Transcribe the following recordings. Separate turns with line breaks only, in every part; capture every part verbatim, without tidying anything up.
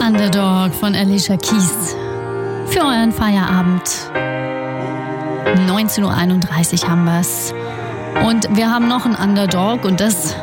Underdog von Alicia Keys. Für euren Feierabend. neunzehn Uhr einunddreißig haben wir's. Und wir haben noch einen Underdog und das ist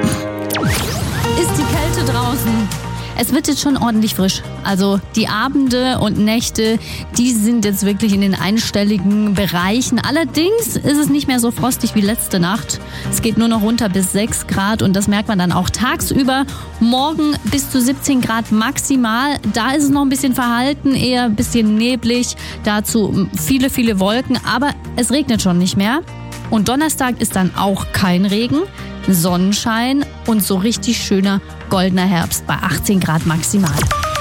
die Kälte draußen. Es wird jetzt schon ordentlich frisch. Also die Abende und Nächte, die sind jetzt wirklich in den einstelligen Bereichen. Allerdings ist es nicht mehr so frostig wie letzte Nacht. Es geht nur noch runter bis sechs Grad und das merkt man dann auch tagsüber. Morgen bis zu siebzehn Grad maximal. Da ist es noch ein bisschen verhalten, eher ein bisschen neblig. Dazu viele, viele Wolken, aber es regnet schon nicht mehr. Und Donnerstag ist dann auch kein Regen, Sonnenschein und so richtig schöner goldener Herbst bei achtzehn Grad maximal.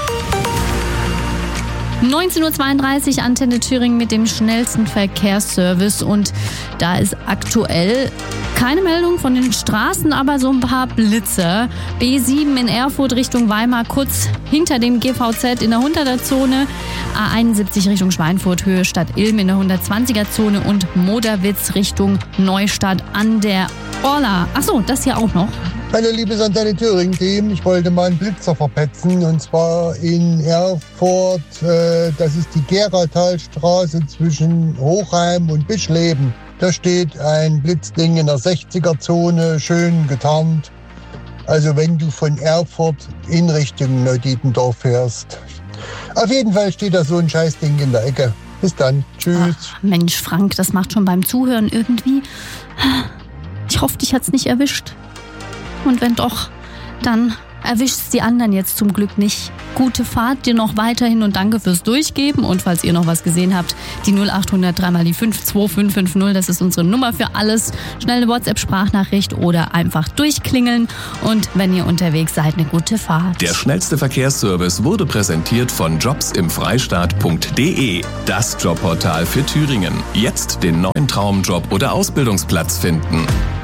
neunzehn Uhr zweiunddreißig, Antenne Thüringen mit dem schnellsten Verkehrsservice und da ist aktuell keine Meldung von den Straßen, aber so ein paar Blitzer. B sieben in Erfurt Richtung Weimar, kurz hinter dem G V Z in der hunderter Zone. A einundsiebzig Richtung Schweinfurt, Höhe Stadt Ilm in der hundertzwanziger Zone und Moderwitz Richtung Neustadt an der Orla. Achso, das hier auch noch.
Hallo liebes Antenne Thüringen-Team, ich wollte mal einen Blitzer verpetzen und zwar in Erfurt, äh, das ist die Geratalstraße zwischen Hochheim und Bischleben. Da steht ein Blitzding in der sechziger Zone, schön getarnt. Also wenn du von Erfurt in Richtung Neuditendorf fährst. Auf jeden Fall steht da so ein Scheißding in der Ecke. Bis dann, tschüss.
Ach, Mensch Frank, das macht schon beim Zuhören irgendwie. Ich hoffe, dich hat's nicht erwischt. Und wenn doch, dann erwischt's die anderen jetzt zum Glück nicht. Gute Fahrt dir noch weiterhin und danke fürs Durchgeben. Und falls ihr noch was gesehen habt, die null acht hundert drei mal die fünf zwei fünf fünf null, das ist unsere Nummer für alles. Schnell eine WhatsApp-Sprachnachricht oder einfach durchklingeln. Und wenn ihr unterwegs seid, eine gute Fahrt.
Der schnellste Verkehrsservice wurde präsentiert von jobs im freistaat punkt de, das Jobportal für Thüringen. Jetzt den neuen Traumjob oder Ausbildungsplatz finden.